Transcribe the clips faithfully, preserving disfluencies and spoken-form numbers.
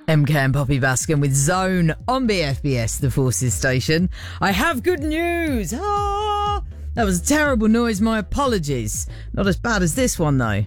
M K and Poppy Baskin with Zone on B F B S, the Forces station. I have good news. Ah, that was a terrible noise. My apologies. Not as bad as this one, though.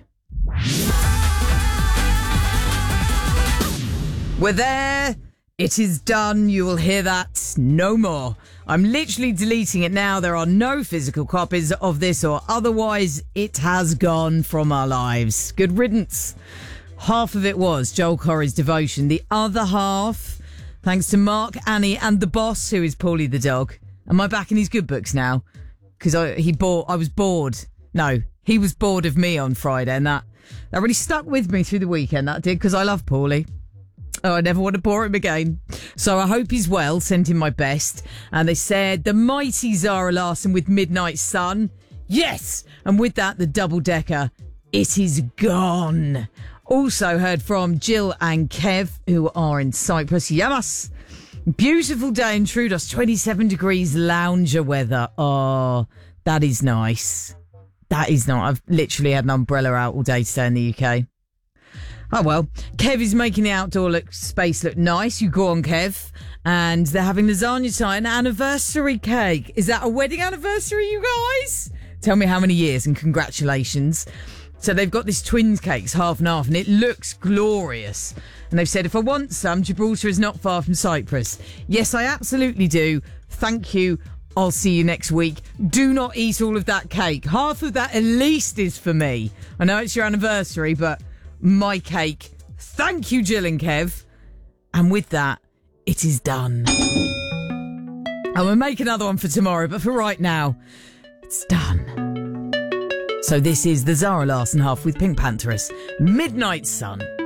We're there. It is done. You will hear that no more. I'm literally deleting it now. There are no physical copies of this or otherwise. It has gone from our lives. Good riddance. Half of it was Joel Corry's devotion. The other half, thanks to Mark, Annie and the boss, who is Paulie the dog. Am I back in his good books now? Because I, he bought, I was bored. No, he was bored of me on Friday, and that, that really stuck with me through the weekend. That did, because I love Paulie. Oh, I never want to bore him again. So I hope he's well. Sent him my best. And they said the mighty Zara Larsson with Midnight Sun. Yes! And with that, the double-decker. It is gone. Also heard from Jill and Kev, who are in Cyprus. Yamas. Beautiful day in Troodos. twenty-seven degrees lounger weather. Oh, that is nice. That is nice. I've literally had an umbrella out all day today in the U K. Oh, well, Kev is making the outdoor look, space look nice. You go on, Kev. And they're having lasagna time, an anniversary cake. Is that a wedding anniversary, you guys? Tell me how many years and congratulations. So they've got this twins cakes, half and half, and it looks glorious. And they've said, if I want some, Gibraltar is not far from Cyprus. Yes, I absolutely do. Thank you. I'll see you next week. Do not eat all of that cake. Half of that at least is for me. I know it's your anniversary, but my cake. Thank you, Jill and Kev. And with that, it is done. I will make another one for tomorrow, but for right now, it's done. So this is the Zara Larsson half with Pink Pantheress, Midnight Sun.